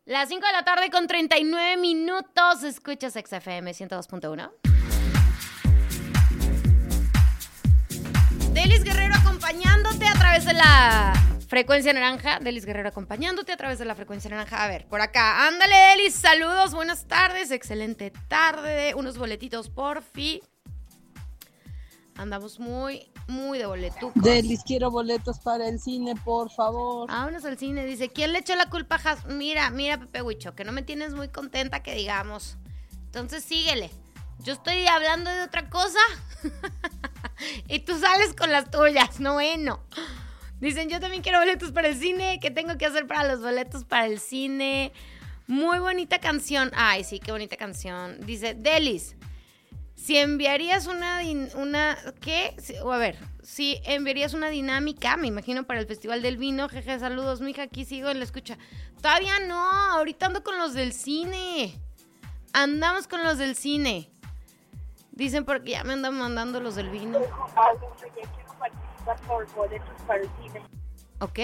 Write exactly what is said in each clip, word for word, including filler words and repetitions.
Las cinco de la tarde con treinta y nueve minutos. Escuchas X F M ciento dos punto uno. Delis Guerrero acompañándote a través de la frecuencia naranja. Delis Guerrero acompañándote a través de la frecuencia naranja. A ver, por acá. Ándale, Delis. Saludos, buenas tardes. Excelente tarde. Unos boletitos, por fin. Andamos muy, muy de boletucos. Delis, quiero boletos para el cine, por favor. Vámonos al cine. Dice, ¿quién le echó la culpa a Has? Mira, mira, Pepe Huicho, que no me tienes muy contenta, que digamos. Entonces síguele. Yo estoy hablando de otra cosa y tú sales con las tuyas. No, bueno. Dicen, yo también quiero boletos para el cine. ¿Qué tengo que hacer para los boletos para el cine? Muy bonita canción. Ay, sí, qué bonita canción. Dice, Delis, si enviarías una, una ¿qué? O a ver, si enviarías una dinámica, me imagino, para el Festival del Vino. Jeje, saludos, mija, aquí sigo en la escucha. Todavía no, ahorita ando con los del cine. Andamos con los del cine. Dicen porque ya me andan mandando los del vino. Quiero participar por boletos para el cine. Ok.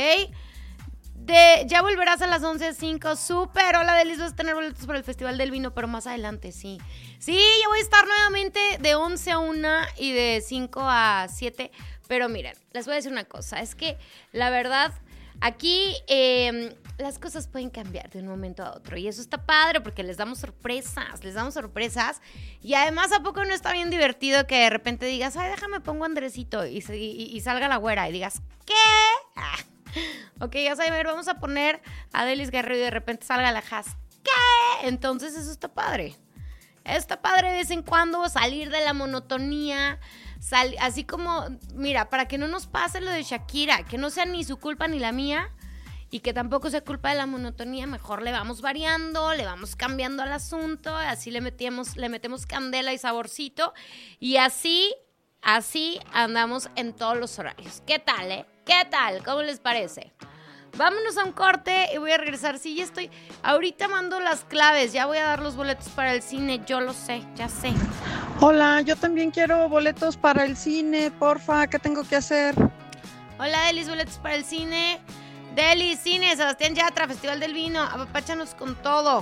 De, ya volverás a las once a cinco. Súper. Hola, Delis, vas a tener boletos para el Festival del Vino, pero más adelante, sí. Sí, ya voy a estar nuevamente de once a una y de cinco a siete. Pero miren, les voy a decir una cosa. Es que, la verdad, aquí eh, las cosas pueden cambiar de un momento a otro. Y eso está padre porque les damos sorpresas. Les damos sorpresas. Y además, ¿a poco no está bien divertido que de repente digas, ay, déjame pongo a Andresito y, y, y salga la güera y digas, ¿qué? Ah. Ok, ya saben, a ver, vamos a poner a Delis Guerrero y de repente salga la Has. ¿Qué? Entonces eso está padre. Está padre de vez en cuando salir de la monotonía. Sal, así como, mira, para que no nos pase lo de Shakira, que no sea ni su culpa ni la mía y que tampoco sea culpa de la monotonía, mejor le vamos variando, le vamos cambiando al asunto, así le metemos, le metemos candela y saborcito y así, así andamos en todos los horarios. ¿Qué tal, eh? ¿Qué tal? ¿Cómo les parece? Vámonos a un corte y voy a regresar. Sí, ya estoy. Ahorita mando las claves. Ya voy a dar los boletos para el cine. Yo lo sé, ya sé. Hola, yo también quiero boletos para el cine, porfa. ¿Qué tengo que hacer? Hola, Delis, boletos para el cine. Delis, cine, Sebastián Yatra, Festival del Vino. Apapáchanos con todo.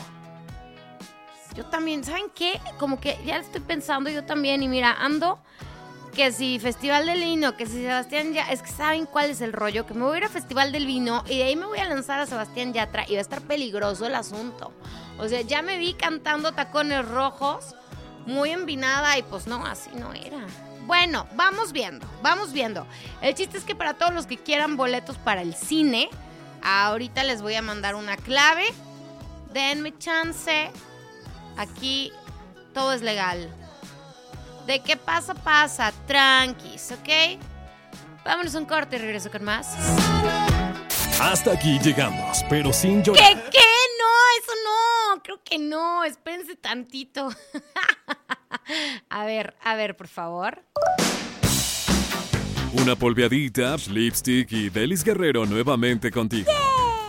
Yo también, ¿saben qué? Como que ya estoy pensando yo también. Y mira, ando... que si Festival del Vino, que si Sebastián Yatra, es que saben cuál es el rollo, que me voy a ir a Festival del Vino y de ahí me voy a lanzar a Sebastián Yatra y va a estar peligroso el asunto. O sea, ya me vi cantando Tacones Rojos, muy envinada y pues no, así no era. Bueno, vamos viendo, vamos viendo. El chiste es que para todos los que quieran boletos para el cine, ahorita les voy a mandar una clave. Denme chance. Aquí todo es legal. De qué pasa, pasa, tranquis, ¿ok? Vámonos a un corte y regreso con más. Hasta aquí llegamos, pero sin llorar. ¿Qué, qué? No, eso no, creo que no, espérense tantito. A ver, a ver, por favor. Una polveadita, lipstick y Delis Guerrero nuevamente contigo. Yeah.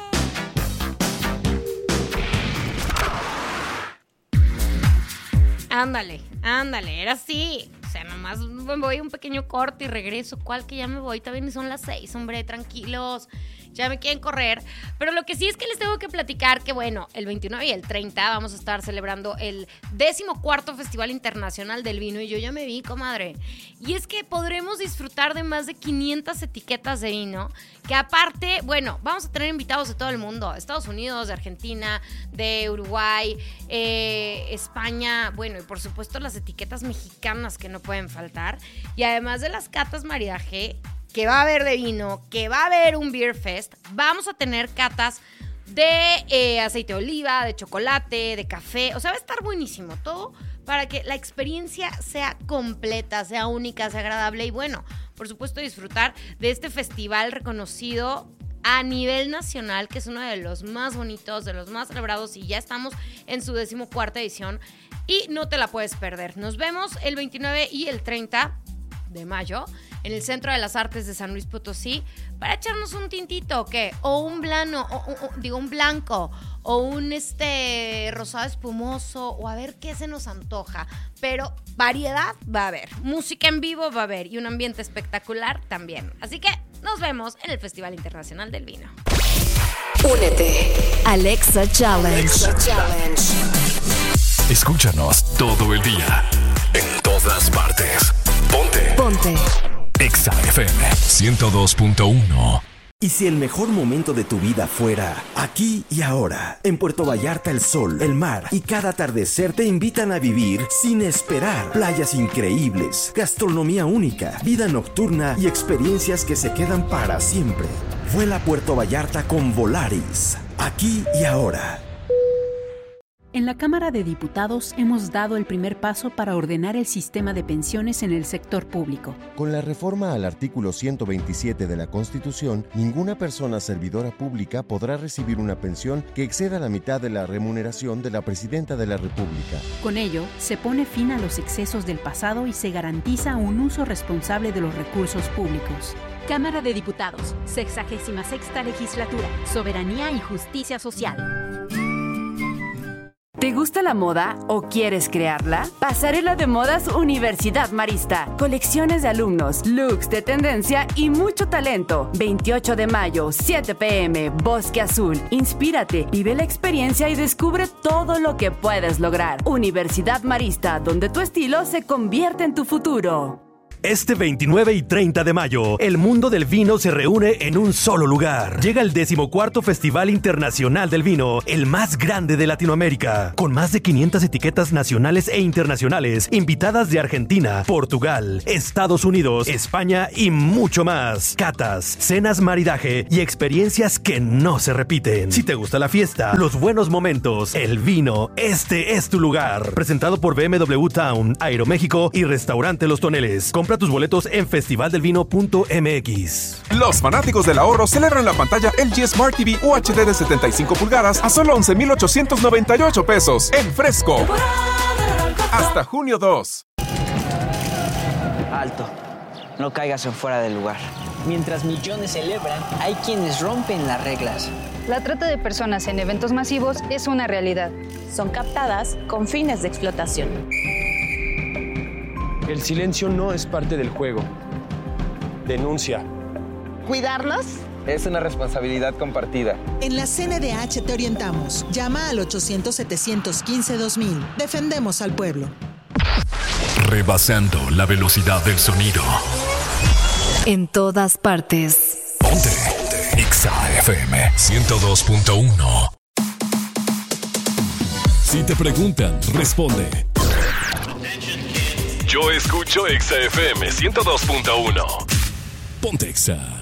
Ándale, ándale, era así. O sea, nomás me voy a un pequeño corte y regreso. ¿Cuál que ya me voy? También son las seis, hombre, tranquilos. Ya me quieren correr. Pero lo que sí es que les tengo que platicar que, bueno, el veintinueve y el treinta vamos a estar celebrando el decimocuarto Festival Internacional del Vino. Y yo ya me vi, comadre. Y es que podremos disfrutar de más de quinientas etiquetas de vino. Que aparte, bueno, vamos a tener invitados de todo el mundo. Estados Unidos, de Argentina, de Uruguay, eh, España. Bueno, y por supuesto las etiquetas mexicanas que no pueden faltar. Y además de las catas maridaje, que va a haber de vino, que va a haber un beer fest, vamos a tener catas de eh, aceite de oliva, de chocolate, de café, o sea, va a estar buenísimo todo para que la experiencia sea completa, sea única, sea agradable y bueno, por supuesto disfrutar de este festival reconocido a nivel nacional, que es uno de los más bonitos, de los más celebrados y ya estamos en su decimocuarta edición y no te la puedes perder. Nos vemos el veintinueve y el treinta de mayo en el Centro de las Artes de San Luis Potosí para echarnos un tintito, ¿o qué? O un blano, o, o, o, digo un blanco, o un este rosado espumoso, o a ver qué se nos antoja. Pero variedad va a haber, música en vivo va a haber y un ambiente espectacular también. Así que nos vemos en el Festival Internacional del Vino. Únete. Alexa Challenge. Alexa Challenge. Escúchanos todo el día. En todas partes. Ponte. Ponte. Exa F M ciento dos punto uno. ¿Y si el mejor momento de tu vida fuera aquí y ahora? En Puerto Vallarta el sol, el mar y cada atardecer te invitan a vivir sin esperar. Playas increíbles, gastronomía única, vida nocturna y experiencias que se quedan para siempre. Vuela a Puerto Vallarta con Volaris. Aquí y ahora. En la Cámara de Diputados hemos dado el primer paso para ordenar el sistema de pensiones en el sector público. Con la reforma al artículo ciento veintisiete de la Constitución, ninguna persona servidora pública podrá recibir una pensión que exceda la mitad de la remuneración de la Presidenta de la República. Con ello, se pone fin a los excesos del pasado y se garantiza un uso responsable de los recursos públicos. Cámara de Diputados, sexagésima sexta legislatura, Soberanía y Justicia Social. ¿Te gusta la moda o quieres crearla? Pasarela de Modas Universidad Marista. Colecciones de alumnos, looks de tendencia y mucho talento. veintiocho de mayo, siete pe eme, Bosque Azul. Inspírate, vive la experiencia y descubre todo lo que puedes lograr. Universidad Marista, donde tu estilo se convierte en tu futuro. Este veintinueve y treinta de mayo, el mundo del vino se reúne en un solo lugar. Llega el decimocuarto Festival Internacional del Vino, el más grande de Latinoamérica, con más de quinientas etiquetas nacionales e internacionales, invitadas de Argentina, Portugal, Estados Unidos, España y mucho más. Catas, cenas maridaje y experiencias que no se repiten. Si te gusta la fiesta, los buenos momentos, el vino, este es tu lugar. Presentado por B M W Town, Aeroméxico y Restaurante Los Toneles. Compra tus boletos en festival del vino punto eme equis. Los fanáticos del ahorro celebran la pantalla L G Smart T V U H D de setenta y cinco pulgadas a solo once mil ochocientos noventa y ocho pesos en Fresco. Hasta junio dos. Alto. No caigas en fuera del lugar. Mientras millones celebran, hay quienes rompen las reglas. La trata de personas en eventos masivos es una realidad. Son captadas con fines de explotación. El silencio no es parte del juego. Denuncia. ¿Cuidarlos? Es una responsabilidad compartida. En la C N D H te orientamos. Llama al ochocientos, setecientos quince, dos mil. Defendemos al pueblo. Rebasando la velocidad del sonido. En todas partes. Ponte. Exa F M ciento dos punto uno. Si te preguntan, responde. Yo escucho Exa F M ciento dos punto uno. Ponte Exa.